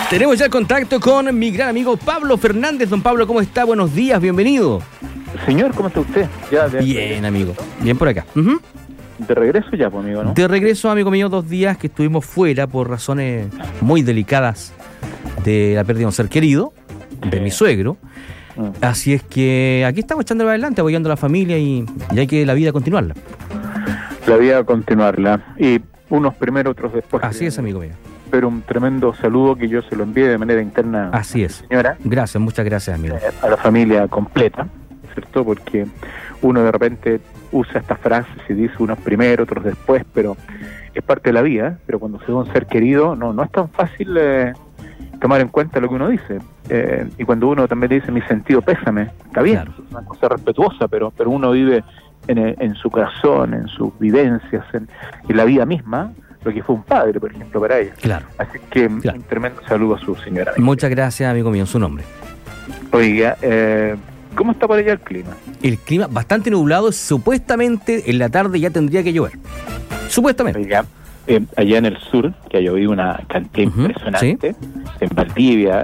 Tenemos ya el contacto con mi gran amigo Pablo Fernández. Don Pablo, ¿cómo está? Buenos días, bienvenido. Señor, ¿cómo está usted? Bien, amigo. Bien por acá. De regreso ya, pues, amigo, ¿no? De regreso, amigo mío, 2 días que estuvimos fuera por razones muy delicadas de la pérdida de un ser querido, de mi suegro. Así es que aquí estamos echando adelante, apoyando a la familia y hay que la vida continuarla. La vida continuarla. Y unos primero, otros después. Así es, amigo mío. Pero un tremendo saludo que yo se lo envíe de manera interna. Así es. Señora. Gracias, muchas gracias, amigo. A la familia completa, ¿cierto? Porque uno de repente usa estas frases y dice unos primero, otros después, pero es parte de la vida. Pero cuando se da un ser querido, no es tan fácil tomar en cuenta lo que uno dice. Y cuando uno también dice mi sentido pésame, está bien, claro. Es una cosa respetuosa, pero uno vive en su corazón, en sus vivencias, en la vida misma, lo que fue un padre, por ejemplo, para ella. Claro. Así que claro. Un tremendo saludo a su señora. Muchas gracias, amigo mío, su nombre. Oiga, ¿cómo está por allá el clima? El clima bastante nublado, supuestamente en la tarde ya tendría que llover. Supuestamente. Oiga, allá en el sur, que ha llovido una cantidad impresionante, ¿sí? En Valdivia,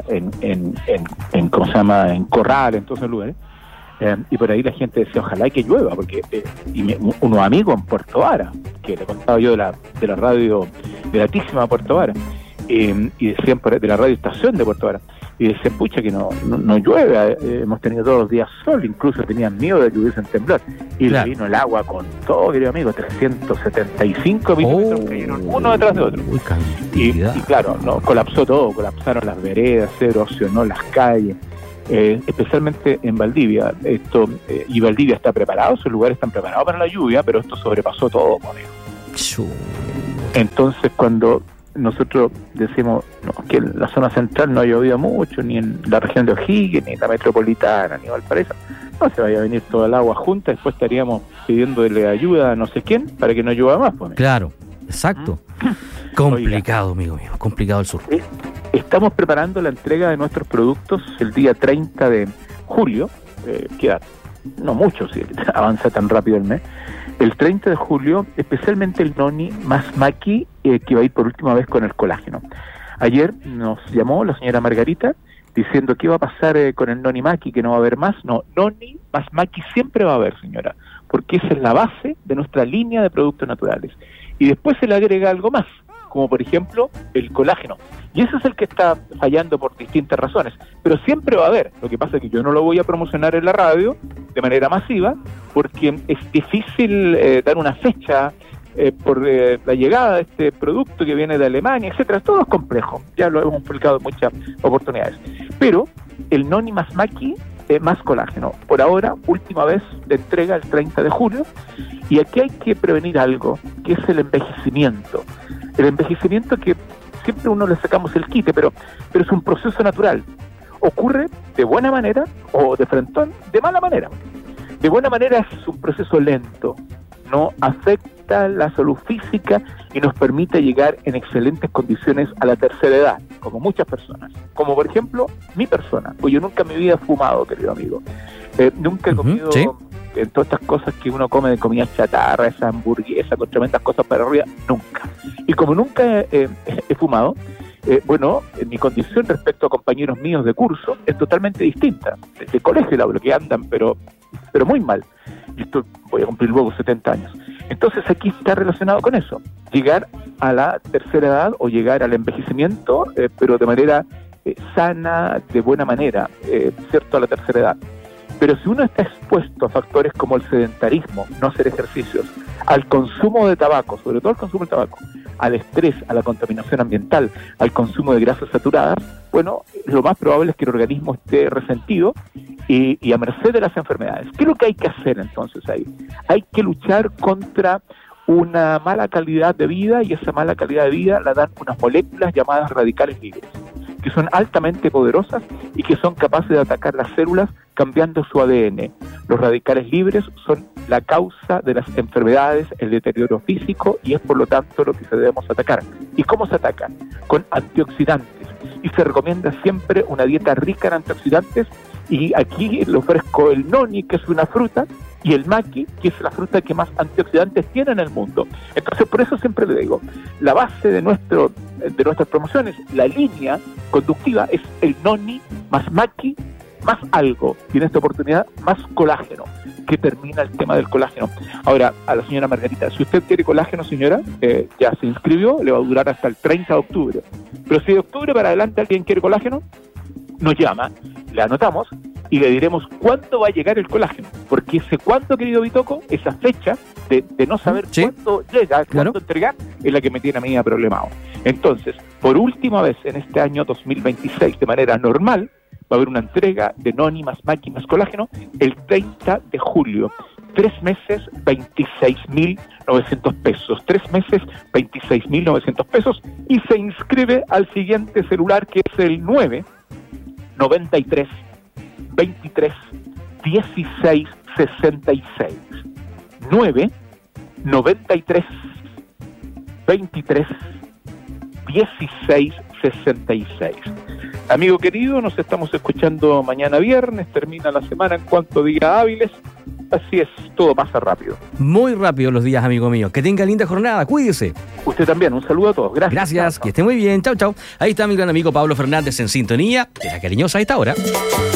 en ¿cómo se llama? En Corral, en todos esos lugares. Y por ahí la gente decía, ojalá que llueva, porque unos amigos en Puerto Vara, que le contaba yo de la radio gratísima Puerto Vara, y decían de la radio estación de Puerto Vara, y decían, pucha, que no llueve, hemos tenido todos los días sol, incluso tenían miedo de que hubiesen temblor, y claro. Le vino el agua con todo, querido amigo, 375 milímetros cayeron uno detrás de otro. Y claro, no colapsó todo, colapsaron las veredas, se erosionó las calles. Especialmente en Valdivia, y Valdivia está preparado, esos lugares están preparados para la lluvia, pero esto sobrepasó todo, amigo. Entonces, cuando nosotros decimos que en la zona central no ha llovido mucho, ni en la región de O'Higgins, ni en la metropolitana, ni Valparaíso, no se vaya a venir toda el agua junta, después estaríamos pidiéndole ayuda a no sé quién para que no llueva más. Claro, exacto. Complicado, amigo mío, complicado el sur. Estamos preparando la entrega de nuestros productos el día 30 de julio, queda no mucho, si avanza tan rápido el mes. El 30 de julio, especialmente el Noni más Maki, que va a ir por última vez con el colágeno. Ayer nos llamó la señora Margarita diciendo qué va a pasar con el Noni Maki, que no va a haber más. No, Noni más Maki siempre va a haber, señora, porque esa es la base de nuestra línea de productos naturales. Y después se le agrega algo más, como por ejemplo el colágeno. Y ese es el que está fallando por distintas razones. Pero siempre va a haber. Lo que pasa es que yo no lo voy a promocionar en la radio de manera masiva, porque es difícil dar una fecha por la llegada de este producto que viene de Alemania, etcétera. Todo es complejo. Ya lo hemos publicado en muchas oportunidades. Pero el Noni más Maki más colágeno. Por ahora, última vez de entrega el 30 de julio. Y aquí hay que prevenir algo, que es el envejecimiento. El envejecimiento que siempre uno le sacamos el quite, pero es un proceso natural. Ocurre de buena manera o de frentón, de mala manera. De buena manera es un proceso lento, no afecta la salud física y nos permite llegar en excelentes condiciones a la tercera edad, como muchas personas. Como por ejemplo, mi persona, pues yo nunca en mi vida he fumado, querido amigo. Nunca he comido... ¿Sí? En todas estas cosas que uno come de comida chatarra, esa hamburguesa con tremendas cosas para arriba, nunca. Y como nunca he fumado, mi condición respecto a compañeros míos de curso es totalmente distinta. Desde el colegio hablo que andan, pero muy mal. Y esto voy a cumplir luego 70 años. Entonces aquí está relacionado con eso. Llegar a la tercera edad o llegar al envejecimiento, pero de manera sana, de buena manera, ¿cierto? A la tercera edad. Pero si uno está expuesto a factores como el sedentarismo, no hacer ejercicios, al consumo de tabaco, sobre todo al consumo de tabaco, al estrés, a la contaminación ambiental, al consumo de grasas saturadas, bueno, lo más probable es que el organismo esté resentido y a merced de las enfermedades. ¿Qué es lo que hay que hacer entonces ahí? Hay que luchar contra una mala calidad de vida, y esa mala calidad de vida la dan unas moléculas llamadas radicales libres, que son altamente poderosas y que son capaces de atacar las células cambiando su ADN. Los radicales libres son la causa de las enfermedades, el deterioro físico, y es por lo tanto lo que se debemos atacar. ¿Y cómo se atacan? Con antioxidantes. Y se recomienda siempre una dieta rica en antioxidantes, y aquí le ofrezco el Noni, que es una fruta, y el maqui, que es la fruta que más antioxidantes tiene en el mundo. Entonces, por eso siempre le digo, la base de nuestras promociones, la línea conductiva es el noni más maqui más algo, y en esta oportunidad más colágeno, que termina el tema del colágeno. Ahora, a la señora Margarita, si usted quiere colágeno, señora, ya se inscribió, le va a durar hasta el 30 de octubre. Pero si de octubre para adelante alguien quiere colágeno, nos llama, le anotamos y le diremos cuándo va a llegar el colágeno. Porque ese cuándo, querido Bitoco, esa fecha de no saber cuándo llega, cuándo entregar, es la que me tiene a mí problemado. Entonces, por última vez en este año 2026, de manera normal, va a haber una entrega de noni más maqui más colágeno el 30 de julio. 3 meses, 26.900 pesos. 3 meses, 26.900 pesos. Y se inscribe al siguiente celular, que es el 993 23 16 66. 993 23 16 66. Amigo querido, nos estamos escuchando mañana viernes, termina la semana en cuanto días hábiles, así es, todo pasa rápido. Muy rápido los días, amigo mío. Que tenga linda jornada, cuídese. Usted también, un saludo a todos. Gracias. Gracias, que esté muy bien, chau, chau. Ahí está mi gran amigo Pablo Fernández en sintonía de La Cariñosa a esta hora.